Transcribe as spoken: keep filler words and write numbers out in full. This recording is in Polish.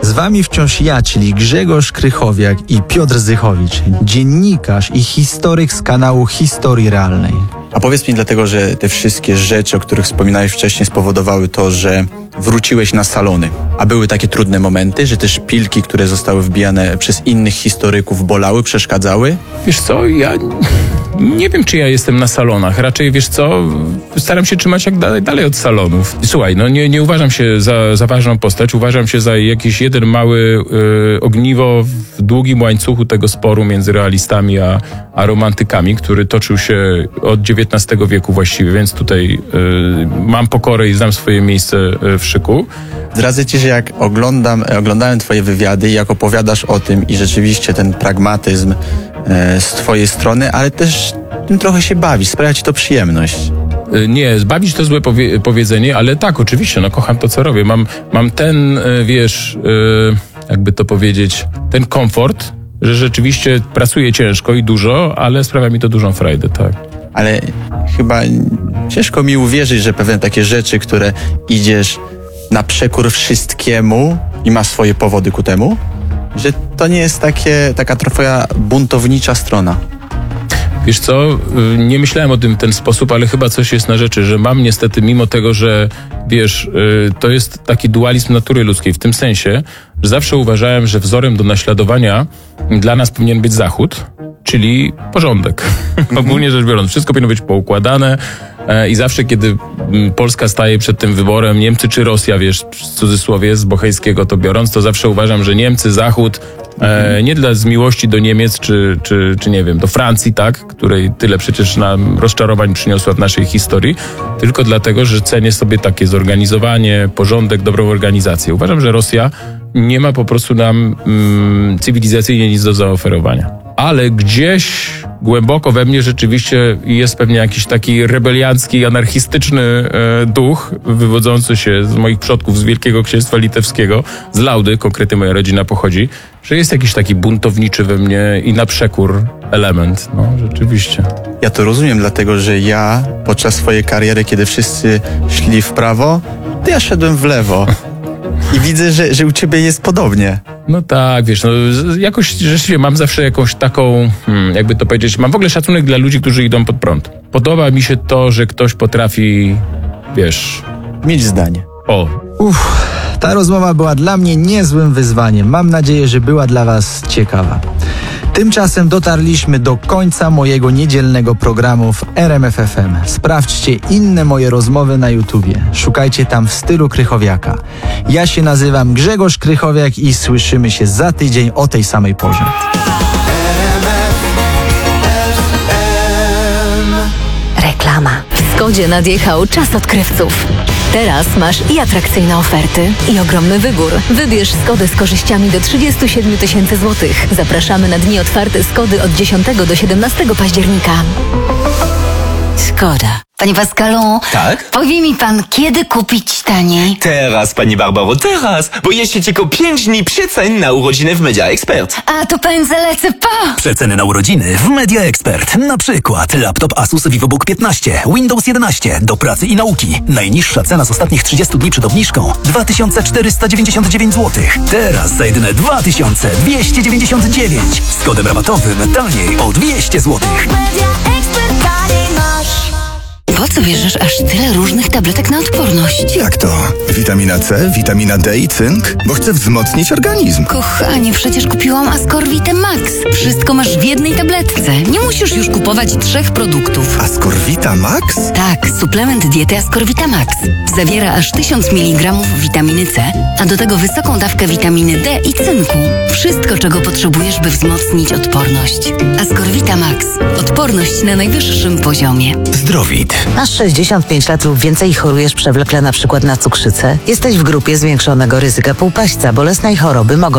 Z wami wciąż ja, czyli Grzegorz Krychowiak i Piotr Zychowicz, dziennikarz i historyk z kanału Historii Realnej. A powiedz mi dlatego, że te wszystkie rzeczy, o których wspominałeś wcześniej, spowodowały to, że wróciłeś na salony. A były takie trudne momenty, że te szpilki, które zostały wbijane przez innych historyków, bolały, przeszkadzały? Wiesz co, ja nie wiem, czy ja jestem na salonach. Raczej, wiesz co, staram się trzymać jak dalej, dalej od salonów. Słuchaj, no nie, nie uważam się za, za ważną postać. Uważam się za jakiś jeden mały y, ogniwo w długim łańcuchu tego sporu między realistami a, a romantykami, który toczył się od dziewiętnastego wieku właściwie, więc tutaj y, mam pokorę i znam swoje miejsce y, w szyku. Zdradzę ci, że jak oglądam, oglądałem twoje wywiady i jak opowiadasz o tym i rzeczywiście ten pragmatyzm e, z twojej strony, ale też tym trochę się bawisz, sprawia ci to przyjemność. Nie, zbawić to złe powie- powiedzenie, ale tak, oczywiście, no kocham to, co robię. Mam, mam ten, wiesz, jakby to powiedzieć, ten komfort, że rzeczywiście pracuję ciężko i dużo, ale sprawia mi to dużą frajdę, tak. Ale chyba ciężko mi uwierzyć, że pewne takie rzeczy, które idziesz na przekór wszystkiemu i masz swoje powody ku temu, że to nie jest takie, taka twoja buntownicza strona. Wiesz co, nie myślałem o tym w ten sposób, ale chyba coś jest na rzeczy, że mam niestety, mimo tego, że wiesz, to jest taki dualizm natury ludzkiej w tym sensie, że zawsze uważałem, że wzorem do naśladowania dla nas powinien być Zachód, czyli porządek. Ogólnie rzecz biorąc, wszystko powinno być poukładane i zawsze, kiedy Polska staje przed tym wyborem, Niemcy czy Rosja, wiesz, w cudzysłowie, z Bochejskiego to biorąc, to zawsze uważam, że Niemcy, Zachód, e, nie dla z miłości do Niemiec, czy, czy, czy nie wiem, do Francji, tak, której tyle przecież nam rozczarowań przyniosła w naszej historii, tylko dlatego, że cenię sobie takie zorganizowanie, porządek, dobrą organizację. Uważam, że Rosja nie ma po prostu nam mm, cywilizacyjnie nic do zaoferowania. Ale gdzieś głęboko we mnie rzeczywiście jest pewnie jakiś taki rebeliancki, anarchistyczny e, duch wywodzący się z moich przodków z Wielkiego Księstwa Litewskiego, z Laudy, konkretnie moja rodzina pochodzi, że jest jakiś taki buntowniczy we mnie i na przekór element, no rzeczywiście. Ja to rozumiem, dlatego że ja podczas swojej kariery, kiedy wszyscy szli w prawo, to ja szedłem w lewo. I widzę, że, że u ciebie jest podobnie. No tak, wiesz, no jakoś rzeczywiście mam zawsze jakąś taką, hmm, jakby to powiedzieć, mam w ogóle szacunek dla ludzi, którzy idą pod prąd. Podoba mi się to, że ktoś potrafi, wiesz... Mieć zdanie. O. Uff, ta rozmowa była dla mnie niezłym wyzwaniem. Mam nadzieję, że była dla was ciekawa. Tymczasem dotarliśmy do końca mojego niedzielnego programu w R M F F M. Sprawdźcie inne moje rozmowy na YouTubie. Szukajcie tam w stylu Krychowiaka. Ja się nazywam Grzegorz Krychowiak i słyszymy się za tydzień o tej samej porze. Reklama. W Skodzie nadjechał czas odkrywców. Teraz masz i atrakcyjne oferty, i ogromny wybór. Wybierz Skodę z korzyściami do trzydzieści siedem tysięcy złotych. Zapraszamy na dni otwarte Skody od dziesiątego do siedemnastego października. Skoda. Panie Pascalu, tak? Powie mi pan, kiedy kupić taniej? Teraz, pani Barbaro, teraz, bo jeszcze tylko pięć dni przecen na urodziny w Media Expert. A to pan zalecę po! Przeceny na urodziny w Media Expert. Na przykład laptop Asus VivoBook piętnaście, Windows jedenaście do pracy i nauki. Najniższa cena z ostatnich trzydziestu dni przed obniżką dwa tysiące czterysta dziewięćdziesiąt dziewięć złotych. Teraz za jedyne dwa tysiące dwieście dziewięćdziesiąt dziewięć. Z kodem rabatowym taniej o dwieście złotych. Media Expert taniej masz. Po co bierzesz aż tyle różnych tabletek na odporność? Jak to? Witamina C, witamina D i cynk? Bo chcę wzmocnić organizm. Kochanie, przecież kupiłam Ascorvite Max. Wszystko masz w jednej tabletce. Nie musisz już kupować trzech produktów. Ascorvita Max? Tak, suplement diety Ascorvita Max. Zawiera aż tysiąc miligramów witaminy C, a do tego wysoką dawkę witaminy D i cynku. Wszystko, czego potrzebujesz, by wzmocnić odporność. Ascorvita Max. Odporność na najwyższym poziomie. Zdrowit. Masz sześćdziesiąt pięć lat lub więcej i chorujesz przewlekle na przykład na cukrzycę? Jesteś w grupie zwiększonego ryzyka półpaśćca. Bolesnej choroby mogą